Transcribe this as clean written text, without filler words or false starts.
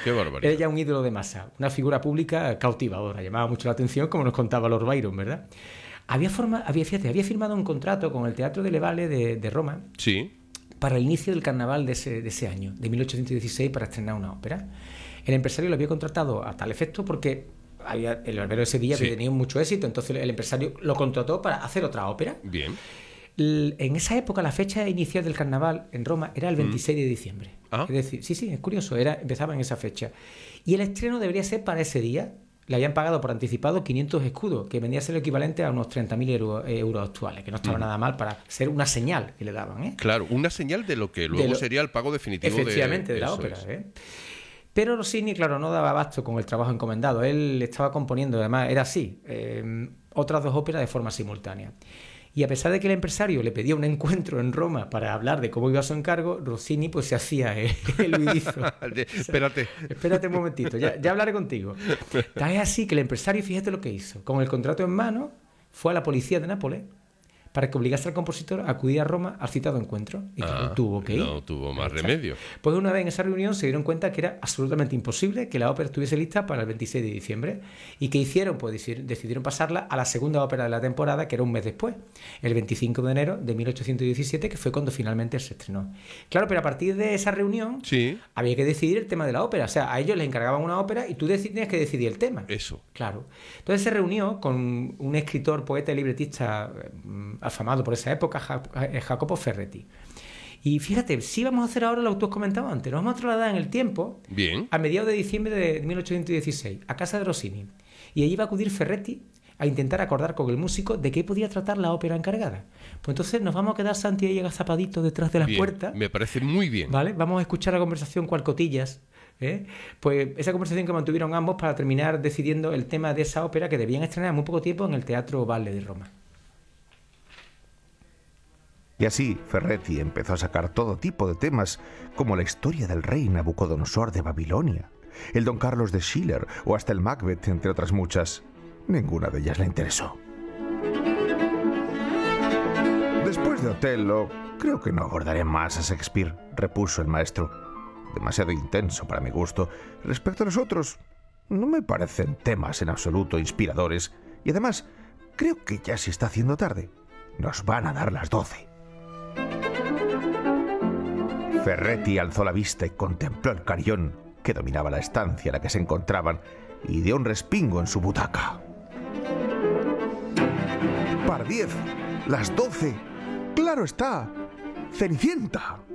Qué barbaridad. Era ya un ídolo de masa, una figura pública cautivadora, llamaba mucho la atención, como nos contaba Lord Byron, ¿verdad? Había firmado un contrato con el Teatro delle Valli de Roma. Sí. Para el inicio del carnaval de ese año, de 1816, para estrenar una ópera. El empresario lo había contratado a tal efecto porque el barbero de Sevilla había tenido mucho éxito, entonces el empresario lo contrató para hacer otra ópera. Bien. En esa época la fecha inicial del carnaval en Roma era el 26 de diciembre. Es decir, sí, es curioso, empezaba en esa fecha. Y el estreno debería ser para ese día. Le habían pagado por anticipado 500 escudos, que vendría a ser el equivalente a unos 30.000 euros actuales, que no estaba nada mal para ser una señal que le daban, ¿eh? Claro, una señal de lo que luego sería el pago definitivo de la ópera, ¿eh? Pero Rossini, claro, no daba abasto con el trabajo encomendado. Él estaba componiendo, además, era así, otras 2 óperas de forma simultánea. Y a pesar de que el empresario le pedía un encuentro en Roma para hablar de cómo iba su encargo, Rossini pues se hacía el huidizo. Espérate un momentito, ya hablaré contigo. Tal es así que el empresario, fíjate lo que hizo. Con el contrato en mano, fue a la policía de Nápoles para que obligase al compositor a acudir a Roma al citado encuentro. Y claro, tuvo que ir. No tuvo más remedio. Pues una vez en esa reunión se dieron cuenta que era absolutamente imposible que la ópera estuviese lista para el 26 de diciembre. ¿Y qué hicieron? Pues decidieron pasarla a la segunda ópera de la temporada, que era un mes después, el 25 de enero de 1817, que fue cuando finalmente se estrenó. Claro, pero a partir de esa reunión había que decidir el tema de la ópera. O sea, a ellos les encargaban una ópera y tú tenías que decidir el tema. Eso. Claro. Entonces se reunió con un escritor, poeta y libretista afamado por esa época, Jacopo Ferretti. Y fíjate, sí vamos a hacer ahora lo que tú has comentado antes. Nos vamos a trasladar en el tiempo a mediados de diciembre de 1816 a casa de Rossini. Y allí va a acudir Ferretti a intentar acordar con el músico de qué podía tratar la ópera encargada. Pues entonces nos vamos a quedar Santi y agazapadito detrás de la puerta. Me parece muy bien. ¿Vale? Vamos a escuchar la conversación cual cotillas. Pues esa conversación que mantuvieron ambos para terminar decidiendo el tema de esa ópera que debían estrenar en muy poco tiempo en el Teatro Valle de Roma. Y así Ferretti empezó a sacar todo tipo de temas, como la historia del rey Nabucodonosor de Babilonia, el Don Carlos de Schiller o hasta el Macbeth, entre otras muchas. Ninguna de ellas le interesó. Después de Otello, creo que no abordaré más a Shakespeare, repuso el maestro. Demasiado intenso para mi gusto. Respecto a los otros, no me parecen temas en absoluto inspiradores. Y además, creo que ya se está haciendo tarde. Nos van a dar las 12. Ferretti alzó la vista y contempló el carillón que dominaba la estancia en la que se encontraban y dio un respingo en su butaca. ¡Par 10! ¡Las 12! ¡Claro está! ¡Cenicienta!